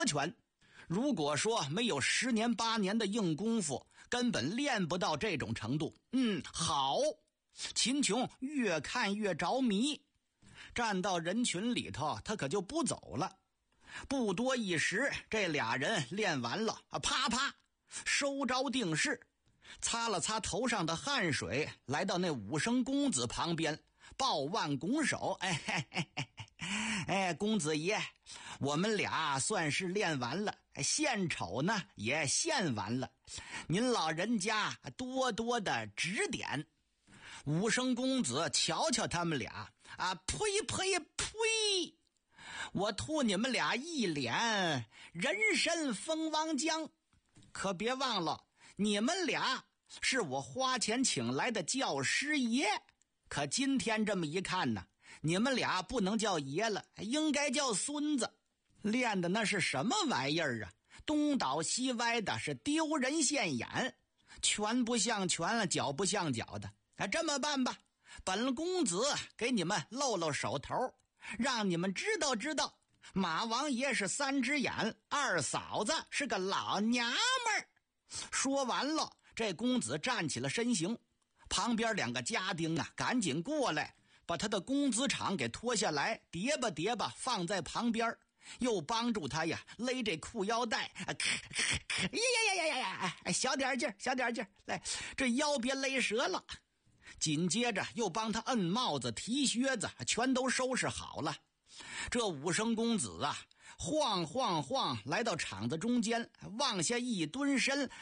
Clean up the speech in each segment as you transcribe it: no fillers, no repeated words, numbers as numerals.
拳。如果说没有10年8年的硬功夫，根本练不到这种程度。好。秦琼越看越着迷，站到人群里头，他可就不走了。不多一时，这俩人练完了，啪啪收招定势，擦了擦头上的汗水，来到那武生公子旁边，抱腕拱手，公子爷，我们俩算是练完了，献丑呢也献完了，您老人家多多的指点。武生公子瞧瞧他们俩，呸呸呸！我吐你们俩一脸人参蜂王浆，可别忘了，你们俩是我花钱请来的教师爷。可今天这么一看呢，你们俩不能叫爷了，应该叫孙子。练的那是什么玩意儿啊？东倒西歪的，是丢人现眼，拳不像拳，脚不像脚的。这么办吧，本公子给你们露露手头，让你们知道知道，马王爷是3只眼，二嫂子是个老娘们儿。说完了，这公子站起了身形，旁边2个家丁赶紧过来，把他的工资场给脱下来，叠吧叠吧放在旁边，又帮助他勒这裤腰带，小点劲儿，小点劲儿，来，这腰别勒折了。紧接着又帮他摁帽子提靴子，全都收拾好了。这武生公子晃晃晃来到场子中间，往下一蹲身，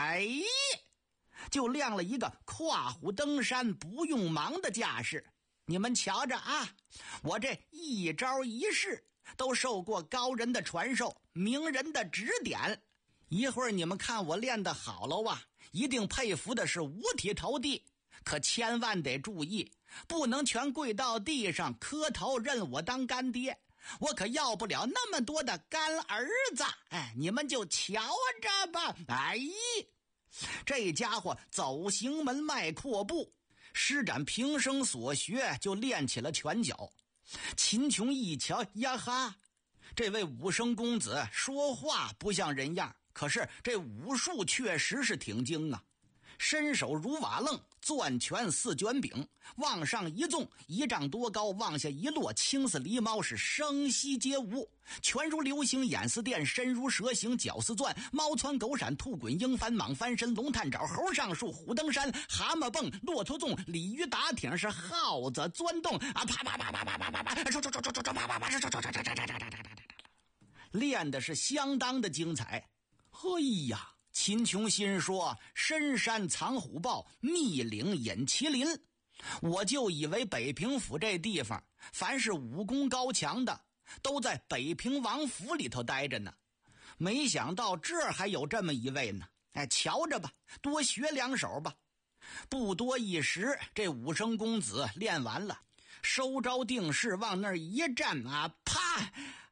就亮了一个跨虎登山不用忙的架势。你们瞧着我这一招一式都受过高人的传授，名人的指点，一会儿你们看我练得好了一定佩服的是五体投地。可千万得注意，不能全跪到地上磕头认我当干爹，我可要不了那么多的干儿子。你们就瞧着吧。这家伙走行门迈阔步，施展平生所学，就练起了拳脚。秦琼一瞧，呀哈，这位武生公子说话不像人样，可是这武术确实是挺精啊。伸手如瓦楞，攥拳似卷饼，往上一纵，1丈多高，往下一落，轻似狸猫，是声息皆无。拳如流星，眼似电，身如蛇形，脚似钻，猫窜狗闪，兔滚鹰翻，蟒翻身，龙探爪，猴上树，虎登山，蛤蟆蹦，骆驼纵，鲤鱼打挺，是耗子钻洞，啪啪啪啪啪啪啪啪啪，练的是相当的精彩。秦琼心说，深山藏虎豹，密岭隐麒麟。我就以为北平府这地方，凡是武功高强的，都在北平王府里头待着呢。没想到这儿还有这么一位呢。瞧着吧，多学2手吧。不多一时，这武生公子练完了，收招定势，往那儿一站啪！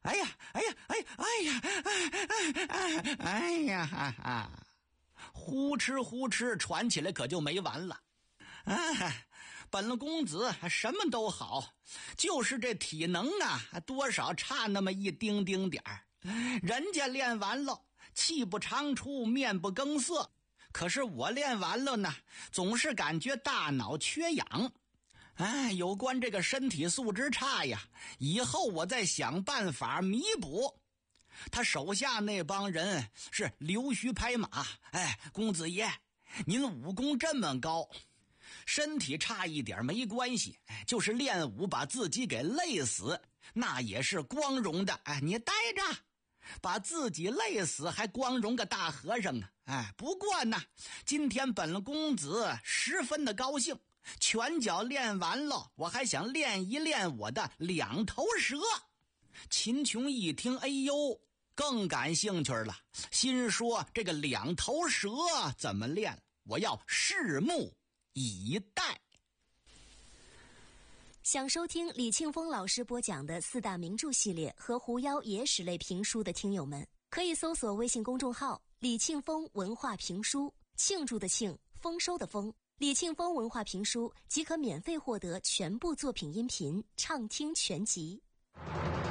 呼哧呼哧传起来，可就没完了。本公子什么都好，就是这体能多少差那么一丁丁点儿。人家练完了，气不长出，面不更色，可是我练完了呢，总是感觉大脑缺氧。有关这个身体素质差以后我再想办法弥补。他手下那帮人是溜须拍马，公子爷，您武功这么高，身体差一点没关系，就是练武把自己给累死，那也是光荣的。你待着，把自己累死还光荣个大和尚啊！不过呢，今天本公子十分的高兴，拳脚练完了，我还想练一练我的2头蛇。秦琼一听，更感兴趣了，心说这个2头蛇怎么练，我要拭目以待。 想收听李庆峰老师播讲的4大名著系列和狐妖野史类评书的听友们，可以搜索微信公众号李庆峰文化评书，庆祝的庆，丰收的丰，李庆峰文化评书即可免费获得全部作品音频畅听全集。